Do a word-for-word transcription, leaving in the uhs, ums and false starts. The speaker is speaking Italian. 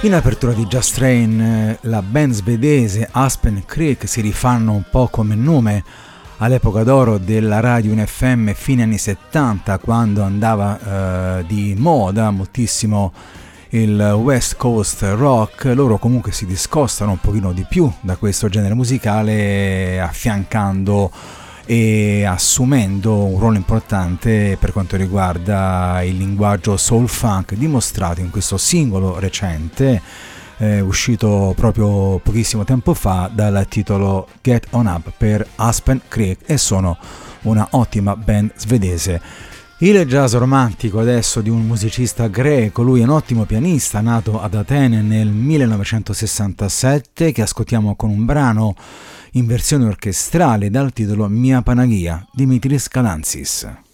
In apertura di Just Train, la band svedese Aspen Creek si rifanno un po' come nome all'epoca d'oro della radio in F M fine anni settanta, quando andava eh, di moda moltissimo il West Coast Rock. Loro comunque si discostano un pochino di più da questo genere musicale, affiancando e assumendo un ruolo importante per quanto riguarda il linguaggio soul funk, dimostrato in questo singolo recente eh, uscito proprio pochissimo tempo fa dal titolo Get On Up per Aspen Creek, e sono una ottima band svedese. Il jazz romantico adesso di un musicista greco, lui è un ottimo pianista nato ad Atene nel millenovecentosessantasette, che ascoltiamo con un brano in versione orchestrale dal titolo Mia Panagia, Dimitris Kalantzis.